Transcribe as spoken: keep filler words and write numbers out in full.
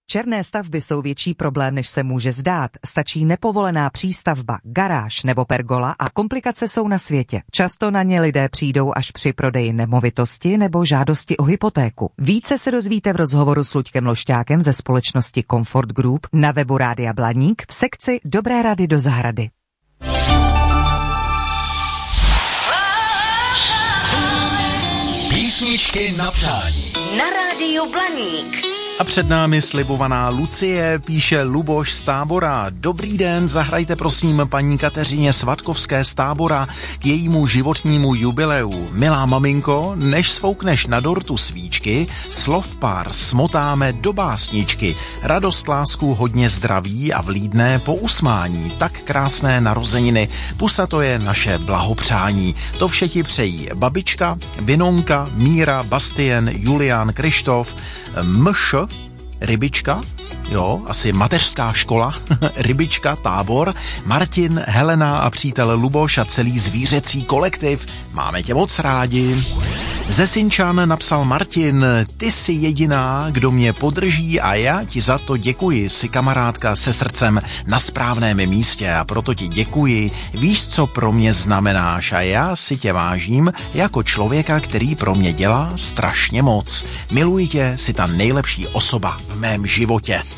Černé stavby jsou větší problém, než se může zdát. Stačí nepovolená přístavba, garáž nebo pergola a komplikace jsou na světě. Často na ně lidé přijdou až při prodeji nemovitosti nebo žádosti o hypotéku. Více se dozvíte v rozhovoru s Luďkem Lošťákem ze společnosti Comfort Group na webu Rádia Blaník v sekci Dobré rady do zahrady. Písničky na přání na Rádiu Blaník. A před námi slibovaná Lucie, píše Luboš z Tábora. Dobrý den, zahrajte prosím paní Kateřině Svatkovské z Tábora k jejímu životnímu jubileu. Milá maminko, než svoukneš na dortu svíčky, slov pár smotáme do básničky. Radost, lásku, hodně zdraví a vlídné pousmání. Tak krásné narozeniny, pusa to je naše blahopřání. To vše ti přejí babička, Vinonka, Míra, Bastien, Julián, Krištof, Mš, Rybička, jo, asi mateřská škola, Rybička, Tábor, Martin, Helena a přítel Luboš a celý zvířecí kolektiv. Máme tě moc rádi. Ze Sinčan napsal Martin, ty jsi jediná, kdo mě podrží a já ti za to děkuji, jsi kamarádka se srdcem na správném místě a proto ti děkuji. Víš, co pro mě znamenáš a já si tě vážím jako člověka, který pro mě dělá strašně moc. Miluji tě, jsi ta nejlepší osoba v mém životě.